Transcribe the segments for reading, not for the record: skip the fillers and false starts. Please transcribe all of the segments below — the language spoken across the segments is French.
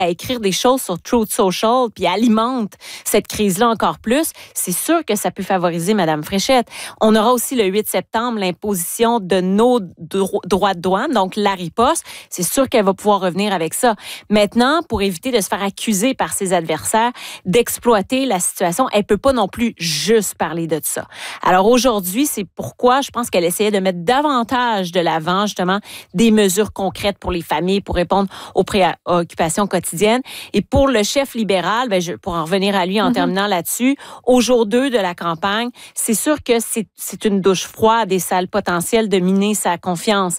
à écrire des choses sur Truth Social puis alimente cette crise-là encore plus, c'est sûr que ça peut favoriser Mme Fréchette. On aura aussi le 8 septembre l'imposition de nos droits de douane, donc la riposte. C'est sûr qu'elle va pouvoir revenir avec ça. Maintenant, pour éviter de se faire accuser par ses adversaires d'exploiter la situation, elle peut pas non plus juste parler de ça. Alors aujourd'hui, c'est pourquoi je pense qu'elle essayait de mettre davantage de l'avant, justement, des mesures concrètes pour les familles, pour répondre aux préoccupations quotidiennes. Et pour le chef libéral, pour en revenir à lui en terminant là-dessus, au jour 2 de la campagne, c'est sûr que c'est une douche froide et ça a le potentiel de miner sa confiance.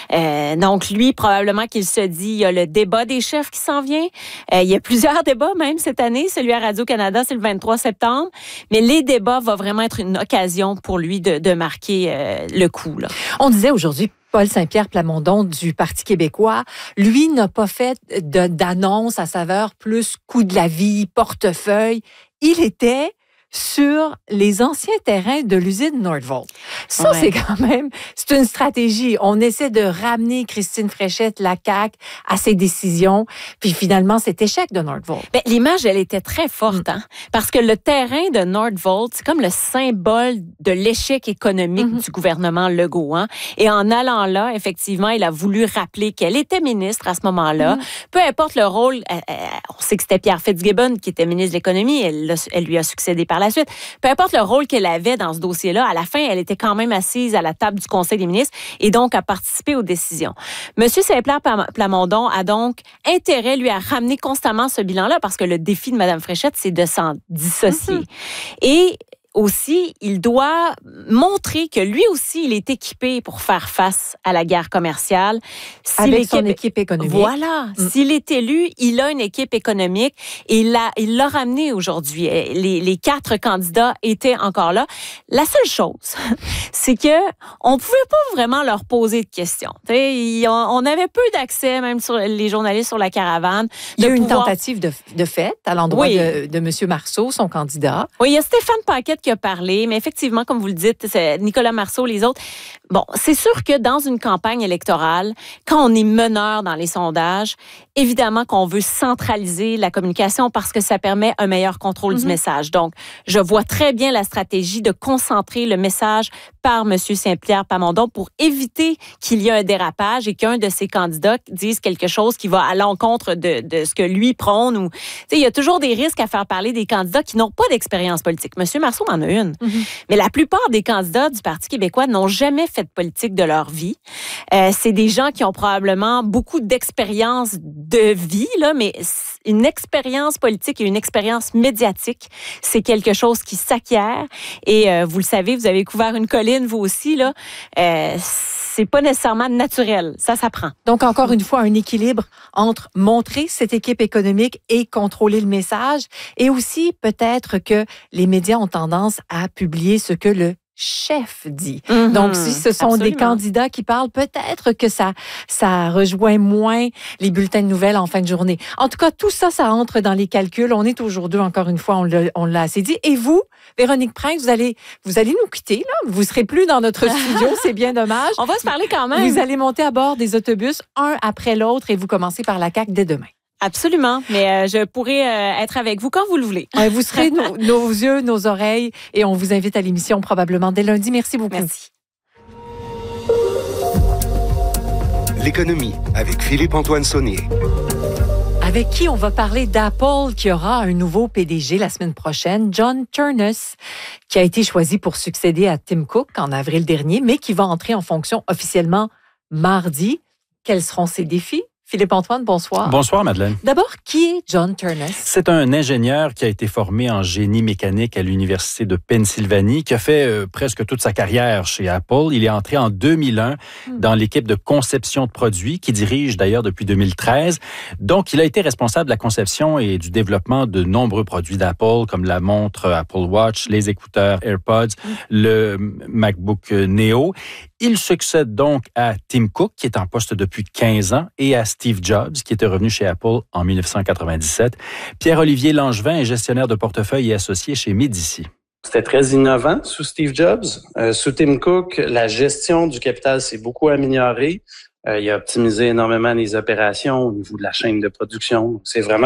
Donc lui, probablement qu'il se dit, il y a le débat des chefs qui s'en vient. Il y a plusieurs débats même cette année. Celui à Radio-Canada, c'est le 23 septembre. Mais les débats vont vraiment être une occasion pour lui de marquer le coup, là. On disait aujourd'hui, Paul Saint-Pierre Plamondon du Parti québécois, lui n'a pas fait d'annonce à saveur plus coup de la vie, portefeuille. Il était sur les anciens terrains de l'usine Nordvolt. Ça, c'est quand même, c'est une stratégie. On essaie de ramener Christine Fréchette, la CAQ, à ses décisions. Puis finalement, cet échec de Nordvolt. L'image, elle était très forte, hein? Parce que le terrain de Nordvolt, c'est comme le symbole de l'échec économique du gouvernement Legault, hein? Et en allant là, effectivement, il a voulu rappeler qu'elle était ministre à ce moment-là. Peu importe le rôle, on sait que c'était Pierre Fitzgibbon qui était ministre de l'Économie, elle lui a succédé par la suite. Peu importe le rôle qu'elle avait dans ce dossier-là, à la fin, elle était quand même assise à la table du Conseil des ministres et donc a participé aux décisions. Monsieur Saint-Pierre Plamondon a donc intérêt, lui, à ramener constamment ce bilan-là parce que le défi de Mme Fréchette, c'est de s'en dissocier. Et aussi, il doit montrer que lui aussi, il est équipé pour faire face à la guerre commerciale. Avec son équipe économique. Voilà. S'il est élu, il a une équipe économique et il l'a ramené aujourd'hui. Les 4 candidats étaient encore là. La seule chose, c'est que on pouvait pas vraiment leur poser de questions. On avait peu d'accès, même sur les journalistes sur la caravane. Il y a eu une tentative de fait à l'endroit de M. Marceau, son candidat. Oui, il y a Stéphane Paquette qui a parlé, mais effectivement, comme vous le dites, c'est Nicolas Marceau, les autres. Bon, c'est sûr que dans une campagne électorale, quand on est meneur dans les sondages, évidemment qu'on veut centraliser la communication parce que ça permet un meilleur contrôle du message. Donc, je vois très bien la stratégie de concentrer le message par M. Saint-Pierre Plamondon pour éviter qu'il y ait un dérapage et qu'un de ses candidats dise quelque chose qui va à l'encontre de ce que lui prône. Ou, il y a toujours des risques à faire parler des candidats qui n'ont pas d'expérience politique. M. Marceau en a une. Mais la plupart des candidats du Parti québécois n'ont jamais fait de politique de leur vie. C'est des gens qui ont probablement beaucoup d'expérience de vie, là, mais une expérience politique et une expérience médiatique, c'est quelque chose qui s'acquiert. Et vous le savez, vous avez couvert une colline, vous aussi, là. C'est pas nécessairement naturel. Ça s'apprend. Donc, encore une fois, un équilibre entre montrer cette équipe économique et contrôler le message. Et aussi, peut-être que les médias ont tendance à publier ce que le chef dit. Donc, si ce sont des candidats qui parlent, peut-être que ça rejoint moins les bulletins de nouvelles en fin de journée. En tout cas, tout ça, ça entre dans les calculs. On est aujourd'hui, encore une fois, on l'a assez dit. Et vous, Véronique Prince, vous allez nous quitter, là. Vous serez plus dans notre studio. C'est bien dommage. On va se parler quand même. Vous allez monter à bord des autobus, un après l'autre, et vous commencez par la CAQ dès demain. Absolument, mais je pourrai être avec vous quand vous le voulez. Vous serez nos yeux, nos oreilles, et on vous invite à l'émission probablement dès lundi. Merci beaucoup. Merci. L'économie avec Philippe-Antoine Saunier. Avec qui on va parler d'Apple, qui aura un nouveau PDG la semaine prochaine, John Ternus, qui a été choisi pour succéder à Tim Cook en avril dernier, mais qui va entrer en fonction officiellement mardi. Quels seront ses défis? Philippe-Antoine, bonsoir. Bonsoir, Madeleine. D'abord, qui est John Ternus? C'est un ingénieur qui a été formé en génie mécanique à l'Université de Pennsylvanie, qui a fait presque toute sa carrière chez Apple. Il est entré en 2001 dans l'équipe de conception de produits, qui dirige d'ailleurs depuis 2013. Donc, il a été responsable de la conception et du développement de nombreux produits d'Apple, comme la montre Apple Watch, les écouteurs AirPods, le MacBook Neo. Il succède donc à Tim Cook, qui est en poste depuis 15 ans, et à Steve Jobs, qui était revenu chez Apple en 1997. Pierre-Olivier Langevin est gestionnaire de portefeuille et associé chez Medici. C'était très innovant sous Steve Jobs. Sous Tim Cook, la gestion du capital s'est beaucoup améliorée. Il a optimisé énormément les opérations au niveau de la chaîne de production. C'est vraiment